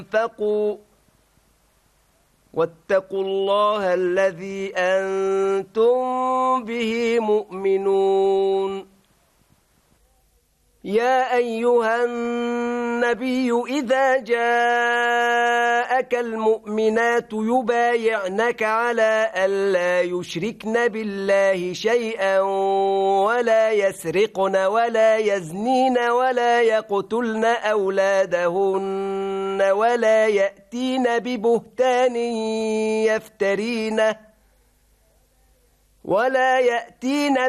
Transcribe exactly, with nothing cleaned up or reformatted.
أنفقوا واتقوا الله الذي أنتم به مؤمنون. يا أيها النبي إذا جاءك المؤمنات يبايعنك على ألا يشركن بالله شيئا ولا يسرقن ولا يزنين ولا يقتلن أولادهن ولا يأتين ببهتان يفترينه ولا يأتين